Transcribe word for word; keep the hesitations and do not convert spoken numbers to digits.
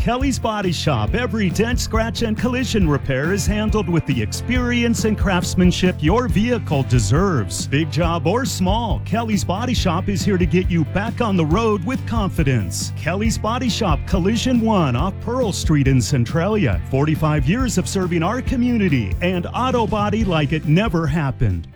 Kelly's Body Shop, every dent, scratch, and collision repair is handled with the experience and craftsmanship your vehicle deserves. Big job or small, Kelly's Body Shop is here to get you back on the road with confidence. Kelly's Body Shop, Collision one off Pearl Street in Centralia. forty-five years of serving our community and auto body like it never happened.